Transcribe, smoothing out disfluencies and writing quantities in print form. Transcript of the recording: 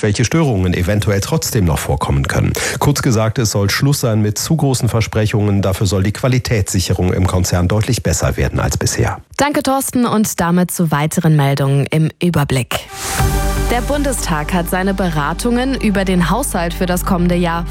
welche Störungen eventuell trotzdem noch vorkommen können. Kurz gesagt, es soll Schluss sein mit zu großen Versprechungen. Dafür soll die Qualitätssicherung im Konzern deutlich besser werden als bisher. Danke, Thorsten, und damit zu weiteren Meldungen im Überblick. Der Bundestag hat seine Beratungen über den Haushalt für das kommende Jahr